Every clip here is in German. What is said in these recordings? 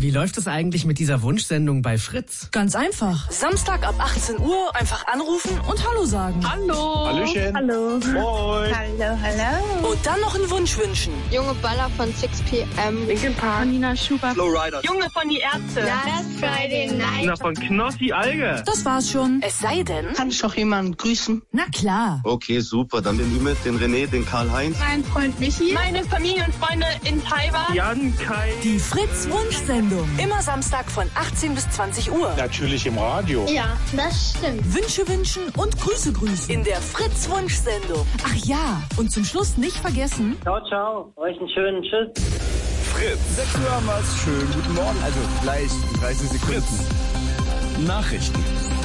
wie läuft es eigentlich mit dieser Wunschsendung bei Fritz? Ganz einfach. Samstag ab 18 Uhr einfach anrufen und Hallo sagen. Hallo. Hallöchen. Hallo. Moin. Hallo, hallo. Und dann noch einen Wunsch wünschen. Junge Baller von 6pm. Linkin Park. Nina Schubert. Flowrider. Junge von die Ärzte. Last Friday Night. Na, von Knossi Alge. Das war's schon. Es sei denn... Kann ich doch jemanden grüßen? Na klar. Okay, super. Dann den Ümit, den René, den Karl-Heinz. Mein Freund Michi. Meine Familie und Freunde in Taiwan. Jan, Kai. Die Fritz-Wunschsendung. Immer Samstag von 18 bis 20 Uhr. Natürlich im Radio. Ja, das stimmt. Wünsche wünschen und Grüße grüßen. In der Fritz-Wunschsendung. Ach ja, und zum Schluss nicht vergessen... Ciao, ciao. Euch einen schönen Tschüss. Fritz. 6 Uhr haben wir es. Schönen guten Morgen. Also gleich 30 Sekunden. Fritz. Nachrichten.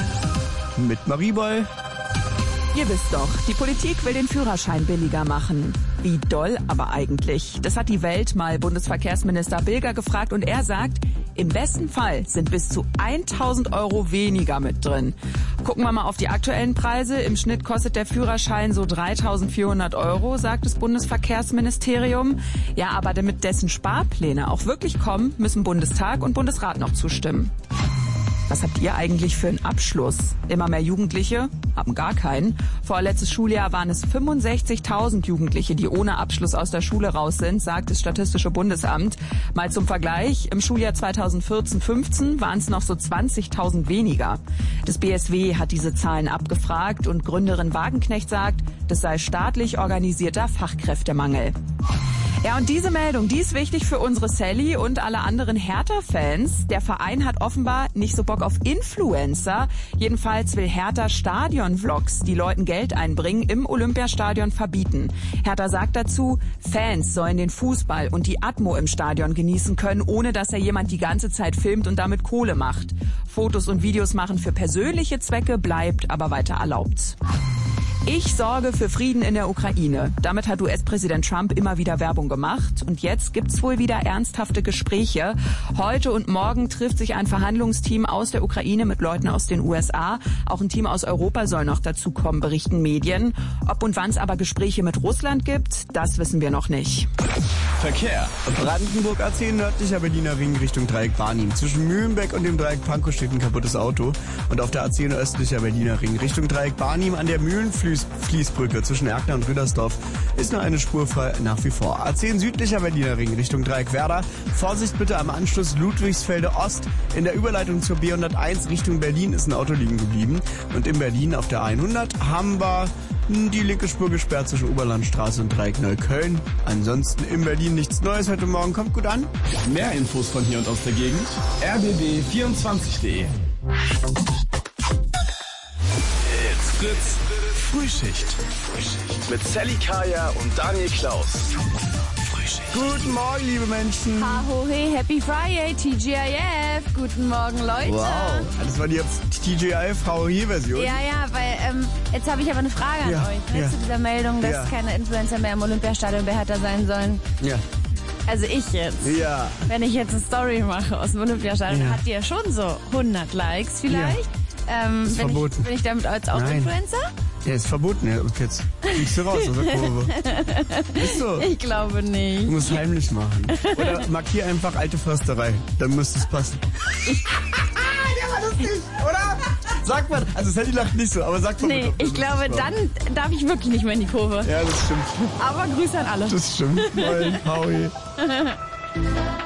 Mit Marieboy. Ihr wisst doch, die Politik will den Führerschein billiger machen. Wie doll aber eigentlich? Das hat die Welt mal Bundesverkehrsminister Bilger gefragt und er sagt, im besten Fall sind bis zu 1.000 € weniger mit drin. Gucken wir mal auf die aktuellen Preise. Im Schnitt kostet der Führerschein so 3.400 €, sagt das Bundesverkehrsministerium. Ja, aber damit dessen Sparpläne auch wirklich kommen, müssen Bundestag und Bundesrat noch zustimmen. Was habt ihr eigentlich für einen Abschluss? Immer mehr Jugendliche haben gar keinen. Vorletztes Schuljahr waren es 65.000 Jugendliche, die ohne Abschluss aus der Schule raus sind, sagt das Statistische Bundesamt. Mal zum Vergleich, im Schuljahr 2014-15 waren es noch so 20.000 weniger. Das BSW hat diese Zahlen abgefragt und Gründerin Wagenknecht sagt, das sei staatlich organisierter Fachkräftemangel. Ja, und diese Meldung, die ist wichtig für unsere Sally und alle anderen Hertha-Fans. Der Verein hat offenbar nicht so Bock auf Influencer. Jedenfalls will Hertha Stadion-Vlogs, die Leuten Geld einbringen, im Olympiastadion verbieten. Hertha sagt dazu, Fans sollen den Fußball und die Atmo im Stadion genießen können, ohne dass jemand die ganze Zeit filmt und damit Kohle macht. Fotos und Videos machen für persönliche Zwecke bleibt aber weiter erlaubt. Ich sorge für Frieden in der Ukraine. Damit hat US-Präsident Trump immer wieder Werbung gemacht. Und jetzt gibt's wohl wieder ernsthafte Gespräche. Heute und morgen trifft sich ein Verhandlungsteam aus der Ukraine mit Leuten aus den USA. Auch ein Team aus Europa soll noch dazukommen, berichten Medien. Ob und wann es aber Gespräche mit Russland gibt, das wissen wir noch nicht. Verkehr. Brandenburg A10 nördlicher Berliner Ring Richtung Dreieck Barnim. Zwischen Mühlenbeck und dem Dreieck Pankow steht ein kaputtes Auto. Und auf der A10 östlicher Berliner Ring Richtung Dreieck Barnim an der Mühlenfließbrücke zwischen Erkner und Rüdersdorf ist nur eine Spur frei nach wie vor. A10 südlicher Berliner Ring Richtung Dreieck Werder. Vorsicht bitte am Anschluss Ludwigsfelde Ost. In der Überleitung zur B101 Richtung Berlin ist ein Auto liegen geblieben. Und in Berlin auf der 100 haben wir die linke Spur gesperrt zwischen Oberlandstraße und Dreieck Neukölln. Ansonsten in Berlin nichts Neues heute Morgen. Kommt gut an. Mehr Infos von hier und aus der Gegend. rbb24.de. It's Fritz. Frühschicht. Mit Sally Kaya und Daniel Klaus. Guten Morgen, liebe Menschen. Haho, hey, Happy Friday, TGIF. Guten Morgen, Leute. Wow, das war die TGI-Frau-Hier-Version. Ja, weil jetzt habe ich aber eine Frage an euch. Zu dieser Meldung, dass keine Influencer mehr im Olympiastadion bei Hertha sein sollen. Ja. Also ich jetzt. Ja. Wenn ich jetzt eine Story mache aus dem Olympiastadion, hat die ja schon so 100 Likes vielleicht. Ja. Ist verboten. Bin ich damit als auch Influencer? Ja, ist verboten. Ja, jetzt fliegst du raus aus der Kurve. Ist so. Ich glaube nicht. Du musst heimlich machen. Oder markier einfach alte Försterei. Dann müsste es passen. Der war das nicht, oder? Sag mal, also Sally lacht nicht so, aber sag mal. Nee, ich glaube, dann darf ich wirklich nicht mehr in die Kurve. Ja, das stimmt. Aber Grüße an alle. Das stimmt. Moin, Howie.